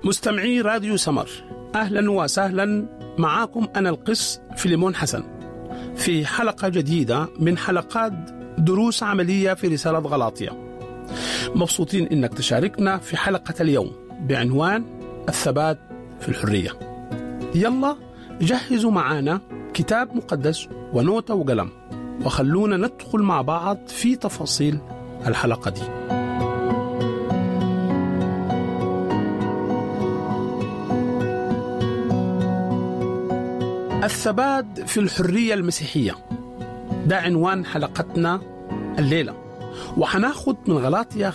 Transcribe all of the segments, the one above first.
مستمعي راديو سمر، أهلا وسهلا معاكم. أنا القس فيليمون حسن في حلقة جديدة من حلقات دروس عملية في رسالة غلاطية. مبسوطين إنك تشاركنا في حلقة اليوم بعنوان الثبات في الحرية. يلا جهزوا معانا كتاب مقدس ونوتة وقلم وخلونا ندخل مع بعض في تفاصيل الحلقة دي. الثبات في الحرية المسيحية ده عنوان حلقتنا الليلة، وحناخد من غلاطية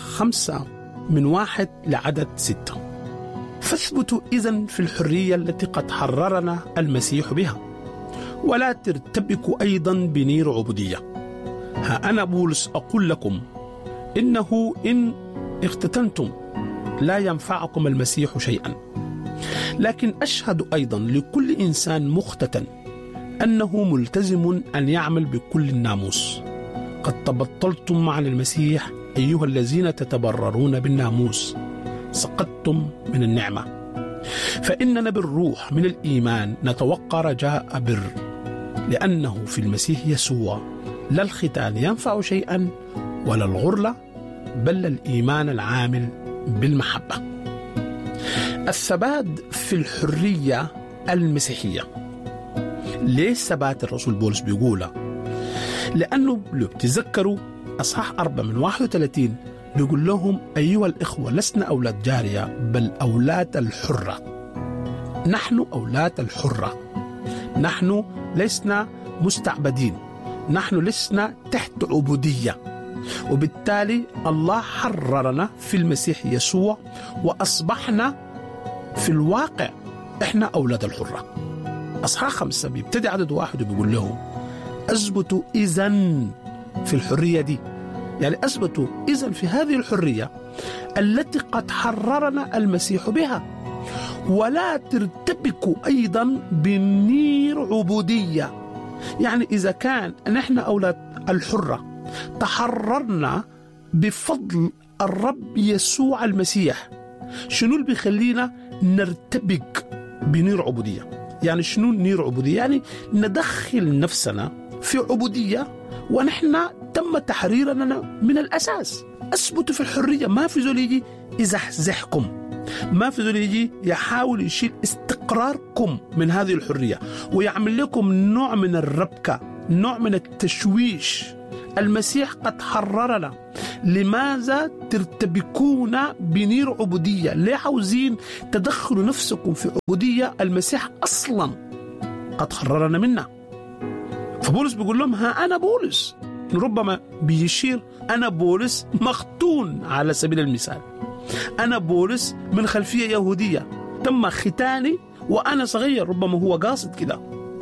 5:1 لعدد 6. فاثبتوا إذن في الحرية التي قد حررنا المسيح بها، ولا ترتبكوا أيضا بنير عبودية. ها أنا بولس أقول لكم إنه إن اختتنتم لا ينفعكم المسيح شيئا، لكن أشهد أيضا لكل إنسان مختتن أنه ملتزم أن يعمل بكل الناموس. قد تبطلتم مع المسيح أيها الذين تتبررون بالناموس، سقطتم من النعمة. فإننا بالروح من الإيمان نتوقع رجاء بر، لأنه في المسيح يسوع لا الختان ينفع شيئا ولا الغرلة، بل الإيمان العامل بالمحبة. الثبات في الحرية المسيحية. ليه ثبات الرسول بولس بيقوله؟ لأنه لو بتذكروا أصحاح 4:31 بيقول لهم أيها الإخوة لسنا أولاد جارية بل أولاد الحرة. نحن أولاد الحرة، نحن لسنا مستعبدين، نحن لسنا تحت عبودية، وبالتالي الله حررنا في المسيح يسوع وأصبحنا في الواقع إحنا أولاد الحرة. أصحاح 5 بيبتدي عدد 1 وبيقول لهم أثبتوا إذن في الحرية دي، يعني أثبتوا إذن في هذه الحرية التي قد حررنا المسيح بها، ولا ترتبكوا أيضا بنير عبودية. يعني إذا كان نحن أولاد الحرة تحررنا بفضل الرب يسوع المسيح، شنو اللي بيخلينا نرتبك بنير عبودية؟ يعني شنو نير عبودية؟ يعني ندخل نفسنا في عبودية ونحن تم تحريرنا من الأساس. أثبتوا في الحرية، ما في زول يجي يزحزحكم، ما في زول يجي يحاول يشيل استقراركم من هذه الحرية ويعمل لكم نوع من الربكة، نوع من التشويش. المسيح قد حررنا، لماذا ترتبكون بنير عبودية؟ ليه عاوزين تدخلوا نفسكم في عبودية المسيح أصلا قد حررنا منها؟ فبولس بيقول لهم ها أنا بولس، ربما بيشير أنا بولس مختون على سبيل المثال، أنا بولس من خلفية يهودية تم ختاني وأنا صغير، ربما هو قاصد كده.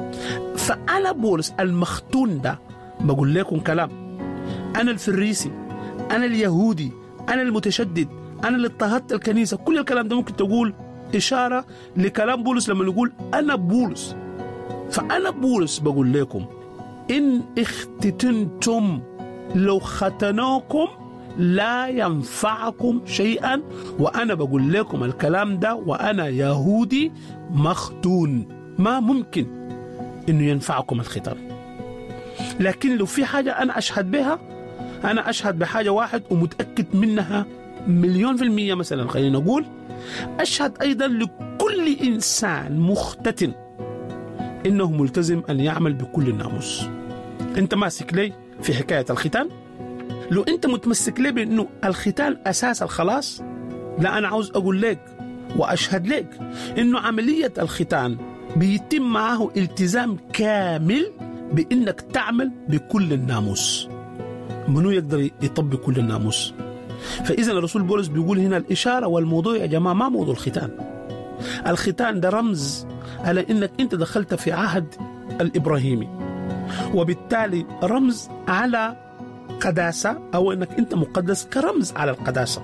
فأنا بولس المختون ده بقول لكم كلام، أنا الفريسي، أنا اليهودي، أنا المتشدد، أنا اللي اضطهدت الكنيسة، كل الكلام ده ممكن تقول إشارة لكلام بولس لما نقول أنا بولس. فأنا بولس بقول لكم إن اختتنتم، لو ختنوكم لا ينفعكم شيئا، وأنا بقول لكم الكلام ده وأنا يهودي مختون، ما ممكن إنه ينفعكم الختان. لكن لو في حاجة أنا أشهد بها، أنا أشهد بحاجة واحد ومتأكد منها 1,000,000% مثلا، خلينا نقول أشهد أيضا لكل إنسان مختتن إنه ملتزم أن يعمل بكل الناموس. أنت ماسك لي في حكاية الختان؟ لو أنت متمسك لي بأنه الختان أساس الخلاص، لا، أنا عاوز أقول لك وأشهد لك إنه عملية الختان بيتم معه التزام كامل بإنك تعمل بكل الناموس. منو يقدر يطبق كل الناموس؟ فإذا الرسول بولس بيقول هنا الإشارة والموضوع يا جماعة ما موضوع الختان. الختان ده رمز على إنك أنت دخلت في عهد الإبراهيمي، وبالتالي رمز على قداسة، أو إنك أنت مقدس كرمز على القداسة.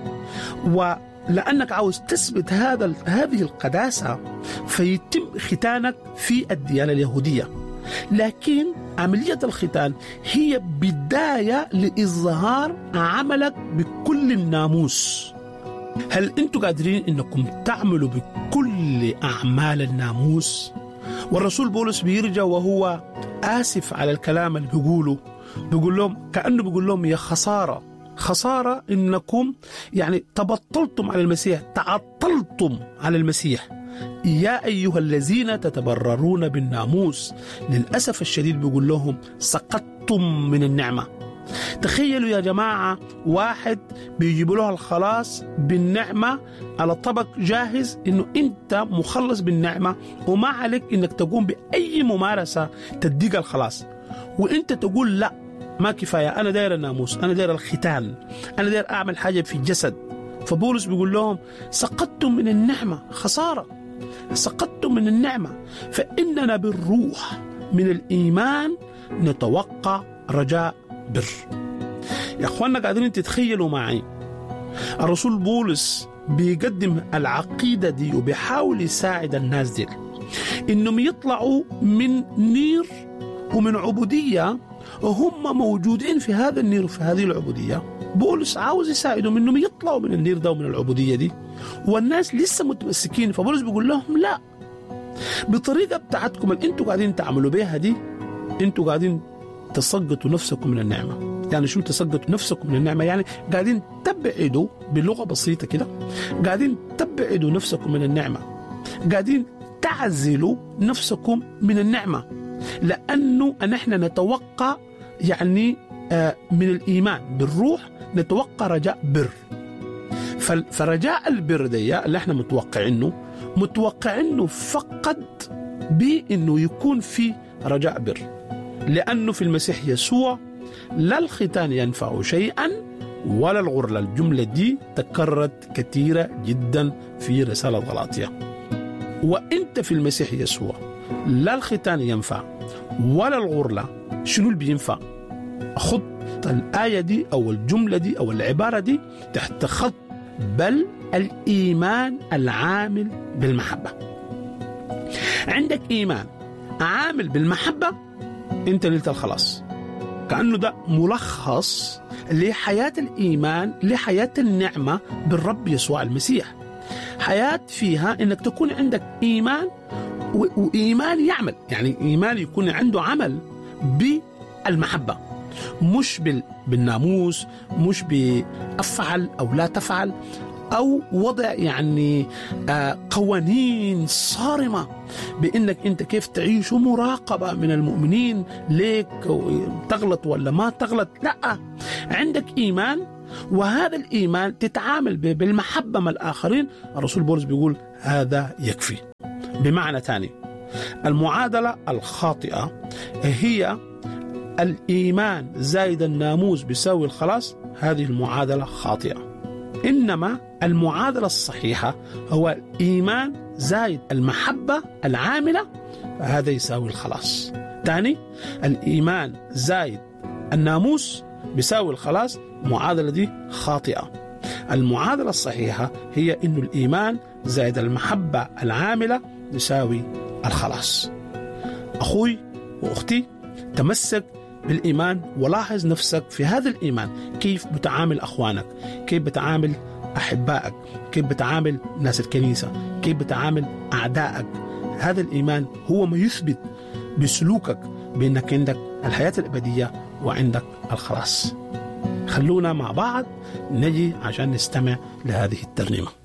ولأنك عاوز تثبت هذه القداسة فيتم ختانك في الديانة اليهودية. لكن عملية الختان هي بداية لإظهار عملك بكل الناموس. هل أنتم قادرين أنكم تعملوا بكل أعمال الناموس؟ والرسول بولس بيرجع وهو آسف على الكلام اللي بيقول لهم كأنه بيقول لهم يا خسارة إنكم يعني تبطلتم على المسيح، تعطلتم على المسيح. يا أيها الذين تتبررون بالناموس، للأسف الشديد بيقول لهم سقطتم من النعمة. تخيلوا يا جماعة، واحد بيجيبوا له الخلاص بالنعمة على طبق جاهز، إنه أنت مخلص بالنعمة وما عليك إنك تقوم بأي ممارسة تديك الخلاص، وإنت تقول لا ما كفاية، أنا داير الناموس، أنا داير الختان، أنا داير أعمل حاجة في الجسد. فبولس بيقول لهم سقطتم من النعمة، خسارة، سقطتم من النعمة. فإننا بالروح من الإيمان نتوقع رجاء بر. يا أخوانا قادرين تتخيلوا معي الرسول بولس بيقدم العقيدة دي وبيحاول يساعد الناس دي إنهم يطلعوا من نير ومن عبودية وهم موجودين في هذا النير وفي هذه العبودية. بولس عاوز يساعدهم إنهم يطلعوا من النير ده ومن العبودية دي، والناس لسه متمسكين. فبولس بيقول لهم لا، بطريقة بتاعتكم اللي انتوا قاعدين تعملوا بيها دي، انتوا قاعدين تسقطوا نفسكم من النعمة. يعني شو تسقطوا نفسكم من النعمة؟ يعني قاعدين تبعدوا، بلغة بسيطة كده، قاعدين تبعدوا نفسكم من النعمة، قاعدين تعزلوا نفسكم من النعمة، لأنه نحن نتوقع يعني من الإيمان بالروح نتوقع رجاء بر. فرجاء البر ده اللي احنا متوقعينه فقط بأنه يكون في رجاء بر، لأنه في المسيح يسوع لا الختان ينفع شيئا ولا الغرلة. الجملة دي تكررت كثيرة جدا في رسالة غلاطية. وانت في المسيح يسوع لا الختان ينفع ولا الغرلة. شنو اللي بينفع؟ خط الآية دي أو الجملة دي أو العبارة دي تحت خط بل الإيمان العامل بالمحبة. عندك إيمان عامل بالمحبة، أنت نلت الخلاص. كأنه ده ملخص لحياة الإيمان، لحياة النعمة بالرب يسوع المسيح. حياة فيها أنك تكون عندك إيمان وإيمان يعمل، يعني إيمان يكون عنده عمل بالمحبة، مش بالناموس، مش بأفعل أو لا تفعل، أو وضع يعني قوانين صارمة بأنك أنت كيف تعيش ومراقبة من المؤمنين ليك تغلط ولا ما تغلط. لا، عندك إيمان، وهذا الإيمان تتعامل بالمحبة مع الآخرين. الرسول بولس بيقول هذا يكفي. بمعنى تاني، المعادلة الخاطئة هي الإيمان زائد الناموس بيساوي الخلاص. هذه المعادلة خاطئة. إنما المعادلة الصحيحة هو الإيمان زائد المحبة العاملة، هذا يساوي الخلاص. تاني، الإيمان زائد الناموس بيساوي الخلاص. المعادلة دي خاطئة. المعادلة الصحيحة هي إنه الإيمان زائد المحبة العاملة يساوي الخلاص. أخوي وأختي، تمسك بالإيمان ولاحظ نفسك في هذا الإيمان، كيف بتعامل أخوانك، كيف بتعامل أحبائك، كيف بتعامل ناس الكنيسة، كيف بتعامل أعدائك. هذا الإيمان هو ما يثبت بسلوكك بأنك عندك الحياة الأبدية وعندك الخلاص. خلونا مع بعض نجي عشان نستمع لهذه الترنيمة.